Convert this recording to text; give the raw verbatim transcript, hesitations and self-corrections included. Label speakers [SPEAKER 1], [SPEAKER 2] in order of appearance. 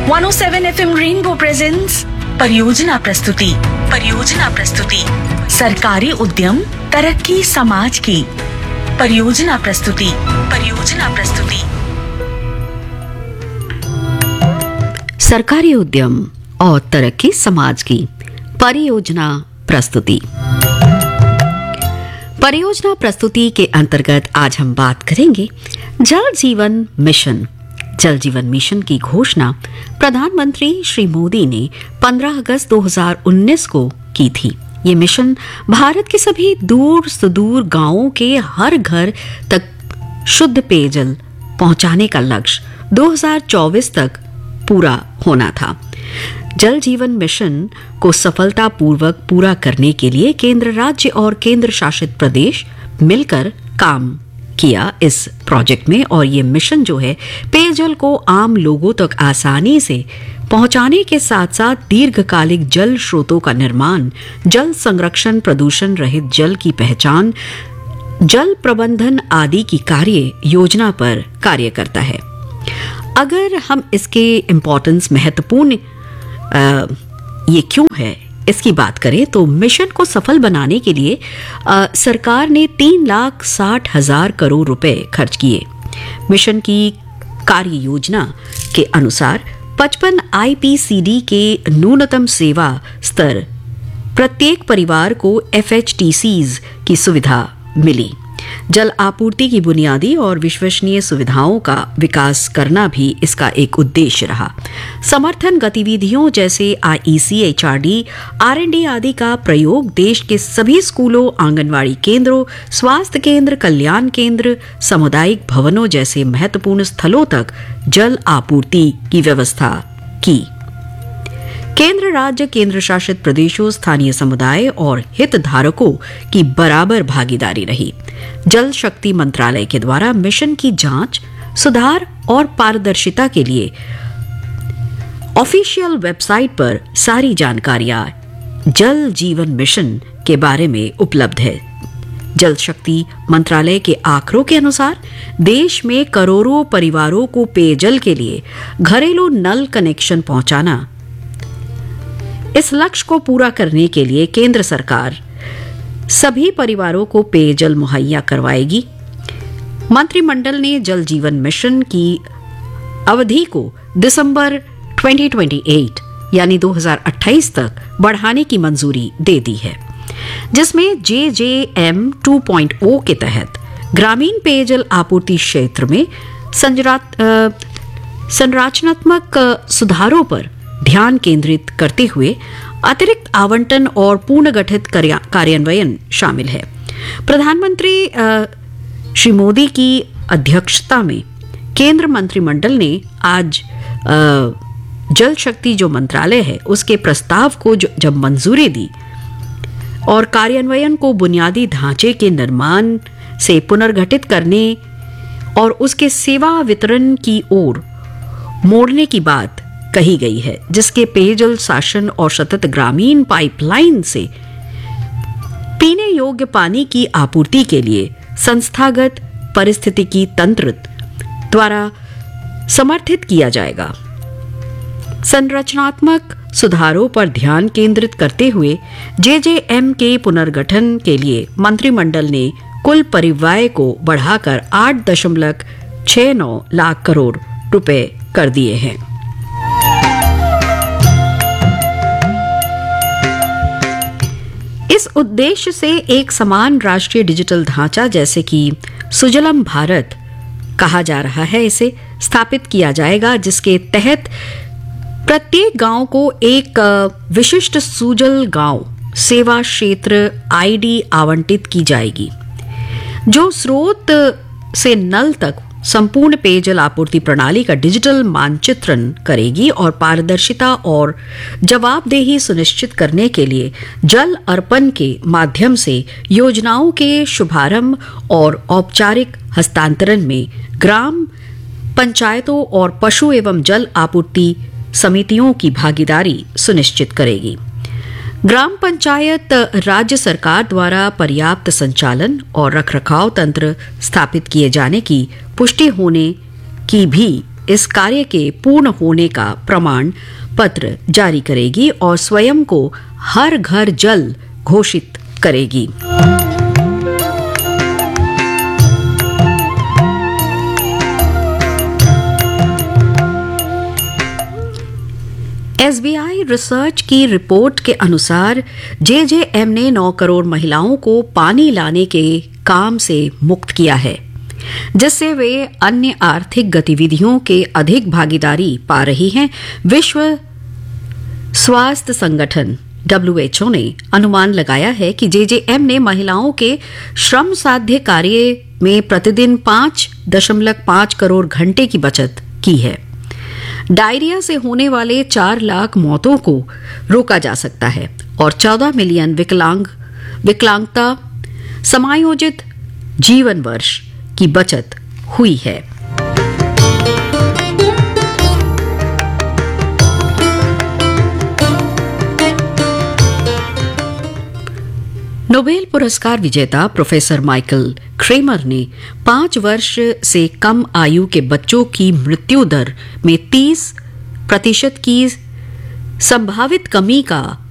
[SPEAKER 1] One O seven F M rainbow presents परियोजना प्रस्तुति परियोजना प्रस्तुति सरकारी उद्यम तरक्की समाज की परियोजना प्रस्तुति परियोजना प्रस्तुति
[SPEAKER 2] सरकारी उद्यम और तरक्की समाज की परियोजना प्रस्तुति। परियोजना प्रस्तुति के अंतर्गत आज हम बात करेंगे जल जीवन मिशन। जल जीवन मिशन की घोषणा प्रधानमंत्री श्री मोदी ने पंद्रह अगस्त दो हज़ार उन्नीस को की थी। ये मिशन भारत के सभी दूर सुदूर गांवों के हर घर तक शुद्ध पेयजल पहुंचाने का लक्ष्य दो हज़ार चौबीस तक पूरा होना था। जल जीवन मिशन को सफलतापूर्वक पूरा करने के लिए केंद्र, राज्य और केंद्र शासित प्रदेश मिलकर काम किया इस प्रोजेक्ट में। और ये मिशन जो है पेयजल को आम लोगों तक आसानी से पहुंचाने के साथ साथ दीर्घकालिक जल स्रोतों का निर्माण, जल संरक्षण, प्रदूषण रहित जल की पहचान, जल प्रबंधन आदि की कार्य योजना पर कार्य करता है। अगर हम इसके इम्पोर्टेंस, महत्वपूर्ण ये क्यों है, इसकी बात करें तो मिशन को सफल बनाने के लिए आ, सरकार ने तीन लाख साठ हजार करोड़ रुपए खर्च किए। मिशन की कार्य योजना के अनुसार पचपन आई पी सी डी के न्यूनतम सेवा स्तर, प्रत्येक परिवार को एफ एच टी सीज़ की सुविधा मिली। जल आपूर्ति की बुनियादी और विश्वसनीय सुविधाओं का विकास करना भी इसका एक उद्देश्य रहा। समर्थन गतिविधियों जैसे आई ई सी, H R D, are N D आदि का प्रयोग देश के सभी स्कूलों, आंगनवाड़ी केंद्रों, स्वास्थ्य केंद्र, कल्याण केंद्र, सामुदायिक भवनों जैसे महत्वपूर्ण स्थलों तक जल आपूर्ति की व्यवस्था की। केंद्र, राज्य, केंद्र शासित प्रदेशों, स्थानीय समुदाय और हितधारकों की बराबर भागीदारी रही। जल शक्ति मंत्रालय के द्वारा मिशन की जांच, सुधार और पारदर्शिता के लिए ऑफिशियल वेबसाइट पर सारी जानकारियां जल जीवन मिशन के बारे में उपलब्ध है। जल शक्ति मंत्रालय के आंकड़ों के अनुसार देश में करोड़ों परिवारों को पेयजल के लिए घरेलू नल कनेक्शन पहुंचाना। इस लक्ष्य को पूरा करने के लिए केंद्र सरकार सभी परिवारों को पेयजल मुहैया करवाएगी। मंत्रिमंडल ने जल जीवन मिशन की अवधि को दिसंबर दो हज़ार अट्ठाईस यानी दो हज़ार अट्ठाईस तक बढ़ाने की मंजूरी दे दी है, जिसमें जे जे एम टू पॉइंट ओ के तहत ग्रामीण पेयजल आपूर्ति क्षेत्र में संरचनात्मक सुधारों पर ध्यान केंद्रित करते हुए अतिरिक्त आवंटन और पुनर्गठित कार्यान्वयन शामिल है। प्रधानमंत्री श्री मोदी की अध्यक्षता में केंद्र मंत्रिमंडल ने आज जल शक्ति जो मंत्रालय है उसके प्रस्ताव को जब मंजूरी दी और कार्यान्वयन को बुनियादी ढांचे के निर्माण से पुनर्गठित करने और उसके सेवा वितरण की ओर मोड़ने की बात कही गई है, जिसके पेयजल शासन और सतत ग्रामीण पाइपलाइन से पीने योग्य पानी की आपूर्ति के लिए संस्थागत पारिस्थितिकी तंत्र द्वारा समर्थित किया जाएगा। संरचनात्मक सुधारों पर ध्यान केंद्रित करते हुए जे जे एम के पुनर्गठन के लिए मंत्रिमंडल ने कुल परिव्यय को बढ़ाकर आठ दशमलव छह नौ लाख करोड़ रुपए कर दिए हैं। इस उद्देश्य से एक समान राष्ट्रीय डिजिटल ढांचा, जैसे कि सुजलम भारत कहा जा रहा है, इसे स्थापित किया जाएगा, जिसके तहत प्रत्येक गांव को एक विशिष्ट सुजल गांव सेवा क्षेत्र आई डी आवंटित की जाएगी, जो स्रोत से नल तक संपूर्ण पेयजल आपूर्ति प्रणाली का डिजिटल मानचित्रण करेगी और पारदर्शिता और जवाबदेही सुनिश्चित करने के लिए जल अर्पण के माध्यम से योजनाओं के शुभारंभ और औपचारिक हस्तांतरण में ग्राम पंचायतों और पशु एवं जल आपूर्ति समितियों की भागीदारी सुनिश्चित करेगी। ग्राम पंचायत राज्य सरकार द्वारा पर्याप्त संचालन और रखरखाव तंत्र स्थापित किए जाने की पुष्टि होने की भी इस कार्य के पूर्ण होने का प्रमाण पत्र जारी करेगी और स्वयं को हर घर जल घोषित करेगी। एस बी आई रिसर्च की रिपोर्ट के अनुसार जे जे एम ने नौ करोड़ महिलाओं को पानी लाने के काम से मुक्त किया है, जिससे वे अन्य आर्थिक गतिविधियों के अधिक भागीदारी पा रही हैं। विश्व स्वास्थ्य संगठन डब्ल्यू एच ओ ने अनुमान लगाया है कि जे जे एम ने महिलाओं के श्रम साध्य कार्य में प्रतिदिन पांच दशमलव पांच करोड़ घंटे की बचत की है। डायरिया से होने वाले चार लाख मौतों को रोका जा सकता है और चौदह मिलियन विकलांग विकलांगता समायोजित जीवन वर्ष की बचत हुई है। नोबेल पुरस्कार विजेता प्रोफेसर माइकल क्रेमर ने पांच वर्ष से कम आयु के बच्चों की मृत्यु दर में तीस प्रतिशत की संभावित कमी का